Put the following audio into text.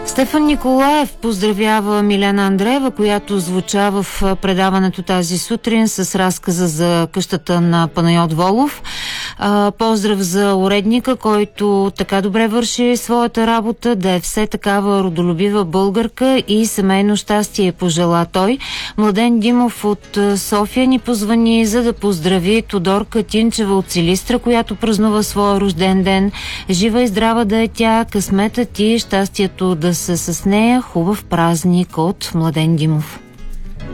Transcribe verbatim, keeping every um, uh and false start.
Стефан Николаев поздравява Милена Андреева, която звуча в предаването тази сутрин с разказа за къщата на Панайот Волов. А, поздрав за уредника, който така добре върши своята работа, да е все такава родолюбива българка и семейно щастие пожела той. Младен Димов от София ни позвани, за да поздрави Тодорка Тинчева от Силистра, която празнува своя рожден ден. Жива и здрава да е тя, късметът и щастието да се с нея. Хубав празник от Младен Димов.